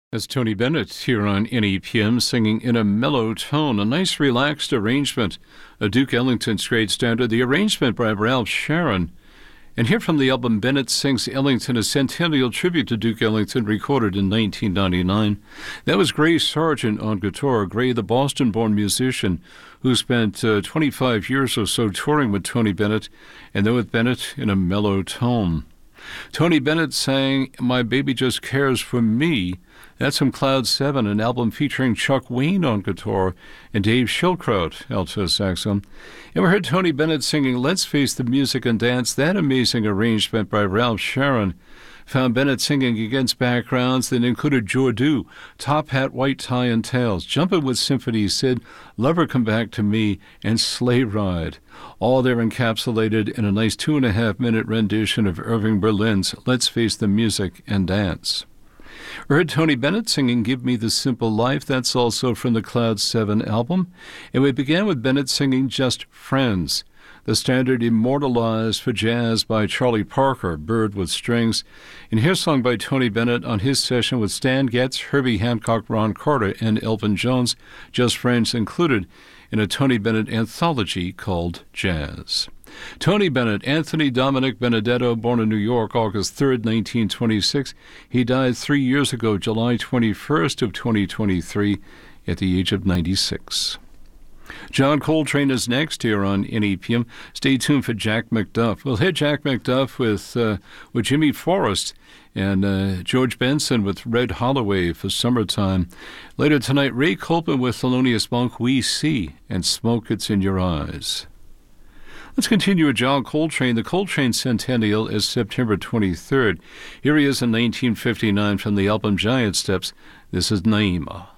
That's Tony Bennett here on NEPM singing in a mellow tone, a nice relaxed arrangement, a Duke Ellington's great standard, the arrangement by Ralph Sharon. And here from the album Bennett Sings Ellington, a centennial tribute to Duke Ellington recorded in 1999. That was Gray Sargent on guitar. Gray, the Boston-born musician who spent 25 years or so touring with Tony Bennett, and then with Bennett in a mellow tone. Tony Bennett sang My Baby Just Cares for Me. That's from Cloud 7, an album featuring Chuck Wayne on guitar and Dave Schildkraut, alto saxophone. And we heard Tony Bennett singing Let's Face the Music and Dance, that amazing arrangement by Ralph Sharon. Found Bennett singing against backgrounds that included Jordu, Top Hat, White Tie and Tails, Jumpin' with Symphony, Sid, Lover Come Back to Me, and Sleigh Ride. All there encapsulated in a nice 2.5-minute rendition of Irving Berlin's Let's Face the Music and Dance. We heard Tony Bennett singing Give Me the Simple Life. That's also from the Cloud 7 album. And we began with Bennett singing Just Friends, the standard immortalized for jazz by Charlie Parker, Bird with Strings. And here's sung by Tony Bennett on his session with Stan Getz, Herbie Hancock, Ron Carter, and Elvin Jones, Just Friends included in a Tony Bennett anthology called Jazz. Tony Bennett, Anthony Dominic Benedetto, born in New York, August 3rd, 1926. He died 3 years ago, July 21st of 2023, at the age of 96. John Coltrane is next here on NEPM. Stay tuned for Jack McDuff. We'll hit Jack McDuff with Jimmy Forrest and George Benson with Red Holloway for Summertime. Later tonight, Ray Copeland with Thelonious Monk, We See, and Smoke It's in Your Eyes. Let's continue with John Coltrane. The Coltrane Centennial is September 23rd. Here he is in 1959 from the album Giant Steps. This is Naima.